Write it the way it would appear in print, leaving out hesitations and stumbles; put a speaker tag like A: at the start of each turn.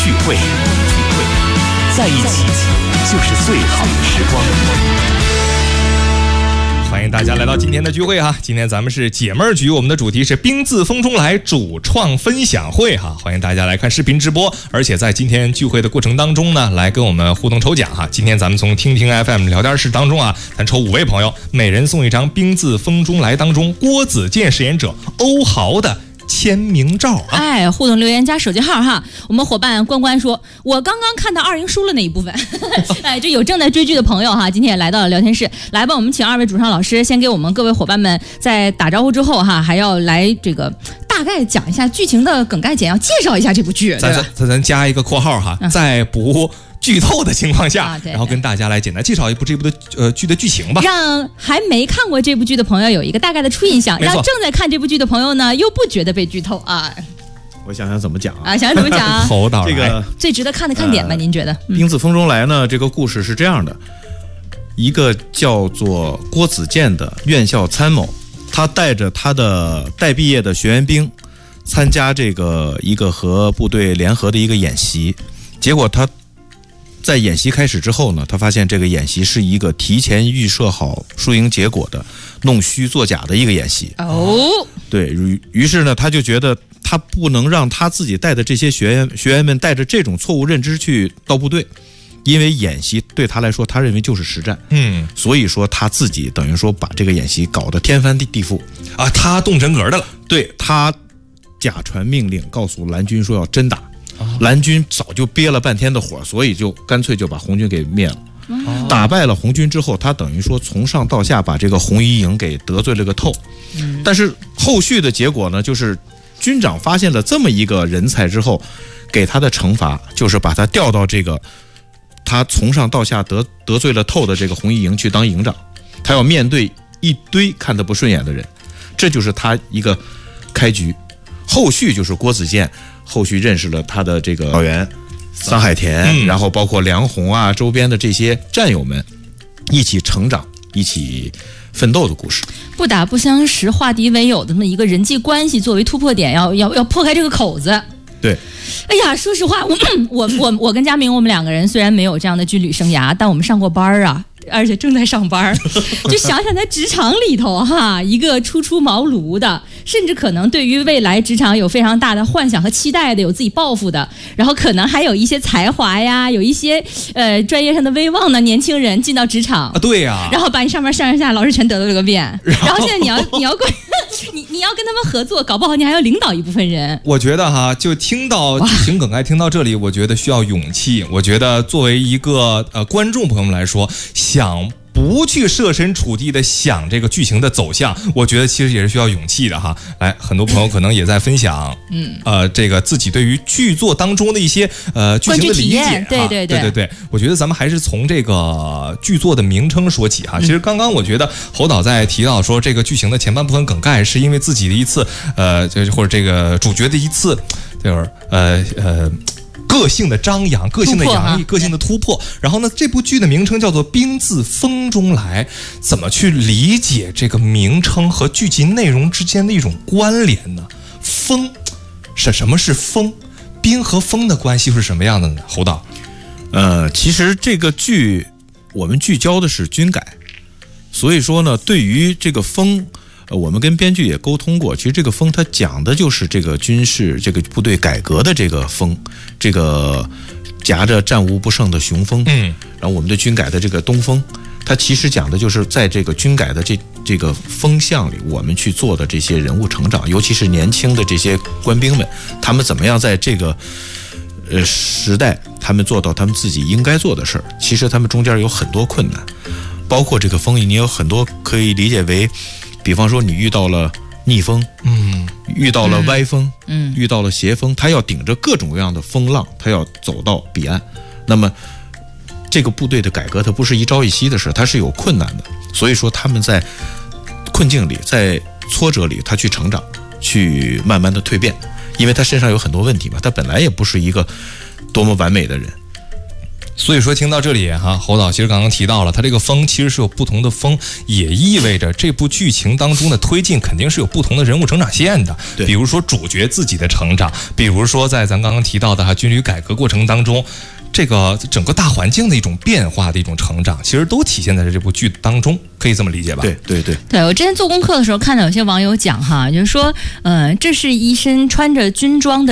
A: 聚会，在一起就是最好的时光。
B: 欢迎大家来到今天的聚会哈，今天咱们是解闷局，我们的主题是冰自风中来主创分享会哈，欢迎大家来看视频直播，而且在今天聚会的过程当中呢，来跟我们互动抽奖哈。今天咱们从听听 FM 聊天室当中啊，咱抽5位朋友，每人送一张冰自风中来当中郭子健饰演者欧豪的签名照啊！
C: 互动留言加手机号哈。我们伙伴关关说，我刚刚看到2赢输了那一部分。这有正在追剧的朋友哈，今天也来到了聊天室，来吧，我们请2位主唱老师先给我们各位伙伴们在打招呼之后哈，还要来这个大概讲一下剧情的梗概简要，介绍一下这部剧。
B: 咱加一个括号哈，在不剧透的情况下，
C: 对，
B: 然后跟大家来简单介绍这部剧的剧情吧，
C: 让还没看过这部剧的朋友有一个大概的初印象，让正在看这部剧的朋友呢又不觉得被剧透啊。
D: 我想想怎么讲啊？
C: 想想怎么讲啊？
D: 这个
C: 最值得看的看点吧？您觉得？
D: 冰自风中来呢？这个故事是这样的：一个叫做郭子健的院校参谋，他带着他的待毕业的学员兵参加这个一个和部队联合的一个演习，结果他在演习开始之后呢，他发现这个演习是一个提前预设好输赢结果的弄虚作假的一个演习。对于是呢，他就觉得他不能让他自己带的这些学员们带着这种错误认知去到部队，因为演习对他来说，他认为就是实战。所以说他自己等于说把这个演习搞得天翻地覆
B: 啊，他动真格的了。
D: 对，他假传命令，告诉蓝军说要真打。蓝军早就憋了半天的火，所以就干脆就把红军给灭了。打败了红军之后，他等于说从上到下把这个红一营给得罪了个透。但是后续的结果呢，就是军长发现了这么一个人才之后，给他的惩罚就是把他调到这个他从上到下得罪了透的这个红一营去当营长，他要面对一堆看得不顺眼的人，这就是他一个开局。后续就是郭子健后续认识了他的这个导员桑海田，然后包括梁红啊周边的这些战友们一起成长一起奋斗的故事。
C: 不打不相识化敌为友的那么一个人际关系作为突破点，要破开这个口子。
D: 对，
C: 哎呀，说实话，我跟佳明我们2个人虽然没有这样的军旅生涯，但我们上过班啊，而且正在上班。就想想在职场里头哈，一个初茅庐的，甚至可能对于未来职场有非常大的幻想和期待的，有自己抱负的，然后可能还有一些才华呀，有一些专业上的威望的年轻人进到职场
B: 啊，对呀，
C: 然后把你上面上下老师全得罪了个遍，然后现在你要你要跟他们合作，搞不好你还要领导一部分人。
B: 我觉得哈，就听到剧情梗概听到这里，我觉得需要勇气。我觉得作为一个观众朋友们来说，想不去设身处地的想这个剧情的走向，我觉得其实也是需要勇气的哈。来，很多朋友可能也在分享，这个自己对于剧作当中的一些剧情的理解。对，我觉得咱们还是从这个剧作的名称说起哈。其实刚刚我觉得侯导在提到说这个剧情的前半部分梗概是因为自己的一次或者这个主角的一次就是个性的张扬，个性的洋溢，个性的突破。然后呢，这部剧的名称叫做《冰自风中来》，怎么去理解这个名称和剧集内容之间的一种关联呢？风，什么是风？冰和风的关系是什么样的呢？侯导，
D: 其实这个剧我们聚焦的是军改，所以说呢，对于这个风。我们跟编剧也沟通过，其实这个风它讲的就是这个军事这个部队改革的这个风，这个夹着战无不胜的雄风，然后我们的军改的这个东风，它其实讲的就是在这个军改的这个风向里，我们去做的这些人物成长，尤其是年轻的这些官兵们，他们怎么样在这个时代，他们做到他们自己应该做的事儿。其实他们中间有很多困难，包括这个风，你有很多可以理解为。比方说你遇到了逆风，遇到了歪风，遇到了斜风，他要顶着各种各样的风浪，他要走到彼岸。那么这个部队的改革它不是一朝一夕的事，它是有困难的。所以说他们在困境里，在挫折里，他去成长，去慢慢的蜕变，因为他身上有很多问题嘛，他本来也不是一个多么完美的人。
B: 所以说听到这里哈，侯导其实刚刚提到了，它这个风其实是有不同的风，也意味着这部剧情当中的推进肯定是有不同的人物成长线的。
D: 对，
B: 比如说主角自己的成长，比如说在咱刚刚提到的军旅改革过程当中，这个整个大环境的一种变化的一种成长，其实都体现在这部剧当中，可以这么理解吧？
C: 对，我之前做功课的时候看到有些网友讲哈，就是说，这是一身穿着军装的